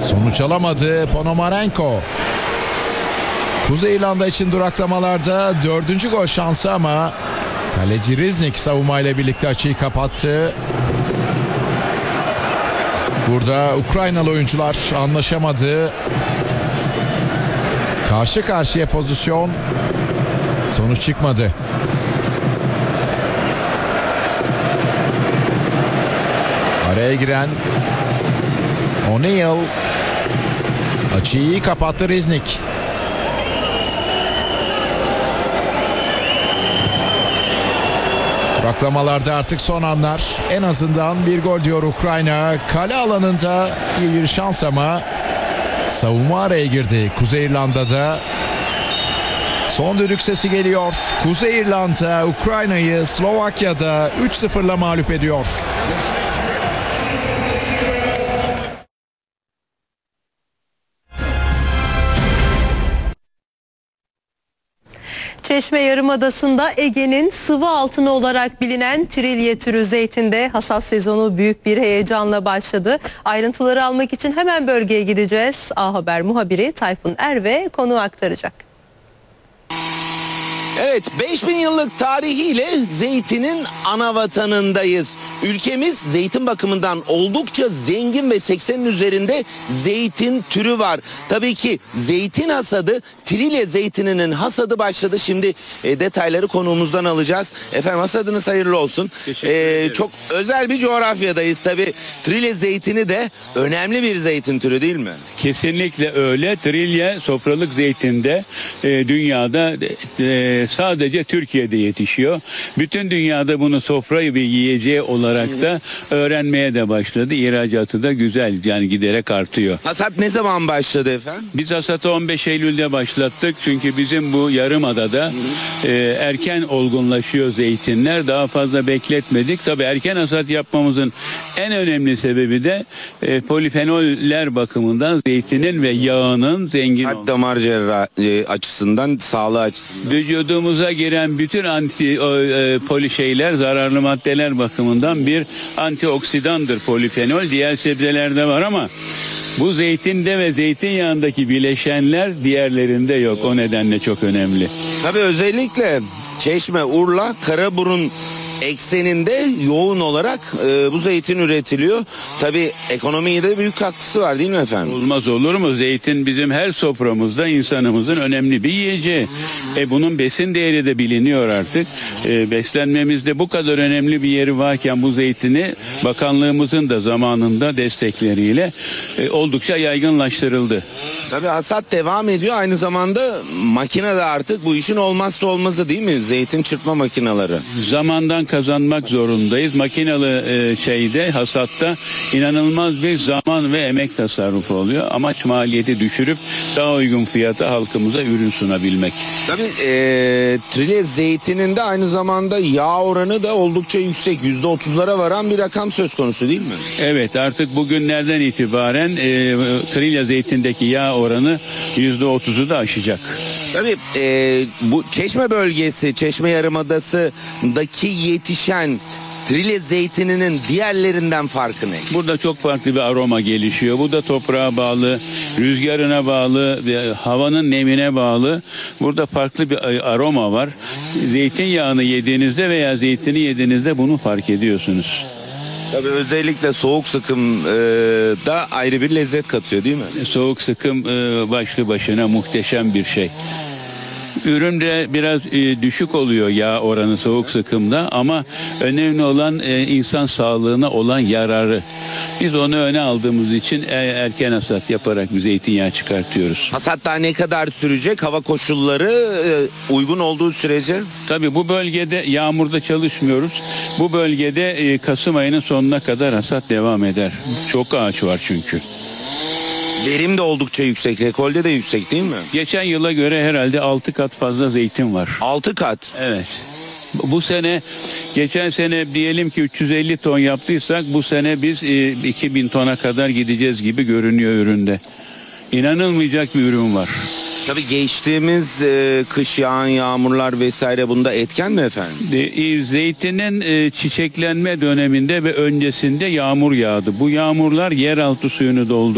Sonuç alamadı Ponomarenko. Kuzey İrlanda için duraklamalarda 4. gol şansı ama kaleci Riznik savunmayla birlikte açıyı kapattı. Burada Ukraynalı oyuncular anlaşamadı. Karşı karşıya pozisyon. Sonuç çıkmadı. Araya giren O'Neill açıyı iyi kapattı Riznik. Duraklamalarda artık son anlar. En azından bir gol diyor Ukrayna. Kale alanında iyi bir şans ama savunma araya girdi Kuzey İrlanda'da. Son düdük sesi geliyor. Kuzey İrlanda Ukrayna'yı Slovakya'da 3-0'la mağlup ediyor. Çeşme Yarımadası'nda Ege'nin sıvı altını olarak bilinen trilye türü zeytinde hasat sezonu büyük bir heyecanla başladı. Ayrıntıları almak için hemen bölgeye gideceğiz. A Haber muhabiri Tayfun Erve konuğu aktaracak. Evet, 5000 yıllık tarihiyle zeytinin ana vatanındayız. Ülkemiz zeytin bakımından oldukça zengin ve 80'in üzerinde zeytin türü var. Tabii ki zeytin hasadı, trilye zeytininin hasadı başladı. Şimdi detayları konuğumuzdan alacağız. Efendim hasadınız hayırlı olsun. Çok özel bir coğrafyadayız. Tabii trilye zeytini de önemli bir zeytin türü değil mi? Kesinlikle öyle. Trilye sofralık zeytinde dünyada sadece Türkiye'de yetişiyor. Bütün dünyada bunu sofrayı bir yiyeceği olarak da öğrenmeye de başladı. İhracatı da güzel, yani giderek artıyor. Hasat ne zaman başladı efendim? Biz hasatı 15 Eylül'de başlattık. Çünkü bizim bu yarımadada erken olgunlaşıyor zeytinler. Daha fazla bekletmedik. Tabii erken hasat yapmamızın en önemli sebebi de polifenoller bakımından zeytinin ve yağının zengin olması. Damar cerrahi açısından, sağlığı açısından. Vücudumuza giren bütün zararlı maddeler bakımından bir antioksidandır polifenol. Diğer sebzelerde var ama bu zeytinde ve zeytinyağındaki bileşenler diğerlerinde yok. O nedenle çok önemli. Tabii özellikle Çeşme, Urla, Karaburun ekseninde yoğun olarak bu zeytin üretiliyor. Tabii ekonomiye de büyük katkısı var değil mi efendim? Olmaz olur mu? Zeytin bizim her soframızda insanımızın önemli bir yiyeceği. Bunun besin değeri de biliniyor artık. Beslenmemizde bu kadar önemli bir yeri varken bu zeytini bakanlığımızın da zamanında destekleriyle oldukça yaygınlaştırıldı. Tabii hasat devam ediyor. Aynı zamanda makine de artık bu işin olmazsa olmazı değil mi? Zeytin çırpma makineleri. Zamandan kazanmak zorundayız. Makinalı hasatta inanılmaz bir zaman ve emek tasarrufu oluyor. Amaç maliyeti düşürüp daha uygun fiyata halkımıza ürün sunabilmek. Tabii trilye zeytininde aynı zamanda yağ oranı da oldukça yüksek. %30'lara varan bir rakam söz konusu değil mi? Evet, artık bugünlerden itibaren trilye zeytindeki yağ oranı %30'u da aşacak. Tabii bu Çeşme bölgesi, Çeşme Yarımadası'ndaki yetişen trilye zeytininin diğerlerinden farkı ne? Burada çok farklı bir aroma gelişiyor. Bu da toprağa bağlı, rüzgarına bağlı, havanın nemine bağlı. Burada farklı bir aroma var. Zeytinyağını yediğinizde veya zeytini yediğinizde bunu fark ediyorsunuz. Tabii özellikle soğuk sıkım da ayrı bir lezzet katıyor değil mi? Soğuk sıkım başlı başına muhteşem bir şey. Ürün de biraz düşük oluyor yağ oranı soğuk sıkımda ama önemli olan insan sağlığına olan yararı. Biz onu öne aldığımız için erken hasat yaparak bir zeytinyağı çıkartıyoruz. Hasat daha ne kadar sürecek? Hava koşulları uygun olduğu sürece? Tabii bu bölgede yağmurda çalışmıyoruz. Bu bölgede Kasım ayının sonuna kadar hasat devam eder. Çok ağaç var çünkü. Verim de oldukça yüksek, rekolde de yüksek değil mi? Geçen yıla göre herhalde 6 kat fazla zeytin var. 6 kat? Evet. Bu sene, geçen sene diyelim ki 350 ton yaptıysak bu sene biz 2000 tona kadar gideceğiz gibi görünüyor üründe. İnanılmayacak bir ürün var. Tabii geçtiğimiz kış yağan yağmurlar vesaire bunda etken mi efendim? Zeytinin çiçeklenme döneminde ve öncesinde yağmur yağdı. Bu yağmurlar yeraltı suyunu doldurdu.